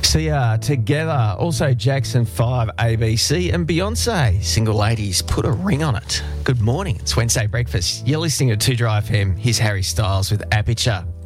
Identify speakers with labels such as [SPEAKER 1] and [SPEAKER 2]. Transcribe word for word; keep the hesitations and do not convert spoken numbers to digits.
[SPEAKER 1] Sia together. Also Jackson five, A B C and Beyonce. Single ladies, put a ring on it. Good morning. It's Wednesday breakfast. You're listening to two Drive F M. Here's Harry Styles with Aperture.